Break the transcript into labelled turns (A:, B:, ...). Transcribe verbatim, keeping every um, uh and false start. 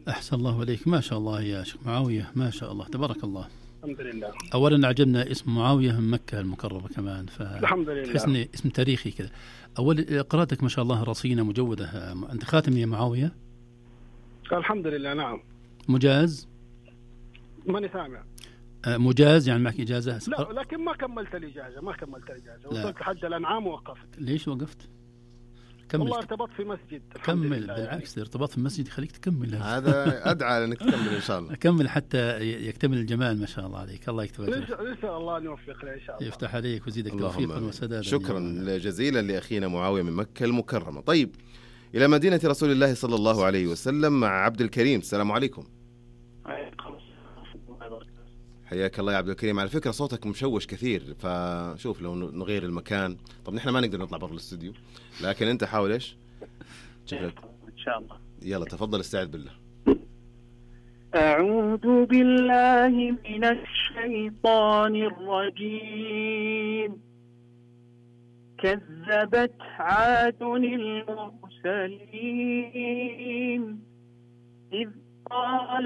A: أحسن الله إليك، ما شاء الله يا شيخ معاوية، ما شاء الله تبارك الله.
B: الحمد لله.
A: أولا عجبنا اسم معاوية من مكة المكرمة كمان،
B: الحمد لله،
A: تحسني اسم تاريخي كذا. أول قراءتك ما شاء الله رصينة مجودة. أنت خاتم يا معاوية؟
B: الحمد لله. نعم.
A: مجاز؟
B: ماني سامع.
A: مجاز يعني معك إجازة؟
B: لا، لكن ما كملت الإجازة، ما كملت الإجازة، وصلت لحد الأنعام ووقفت.
A: ليش وقفت؟
B: كمل. والله ارتبطت في مسجد.
A: كمل، بالعكس الارتباط في المسجد يخليك تكمل.
C: هذا أدعى أنك تكمل إن شاء الله.
A: كمل حتى يكتمل الجمال. ما شاء الله عليك، الله يكتب
B: أجرك. إن شاء الله نوفق له إن شاء الله.
A: يفتح عليك ويزيدك توفيقا وسدادا.
C: شكرا جزيلا لأخينا معاوية من مكة المكرمة. طيب إلى مدينة رسول الله صلى الله عليه وسلم مع عبد الكريم. السلام عليكم. حياك الله يا عبد الكريم. على فكرة صوتك مشوش كثير، فشوف لو نغير المكان. طب نحن ما نقدر نطلع برا الاستوديو، لكن انت حاول ايش شكلك
B: ان شاء الله.
C: يلا تفضل، استعد بالله.
D: أعوذ بالله من الشيطان الرجيم. كذبت عاد المرسلين إذ قال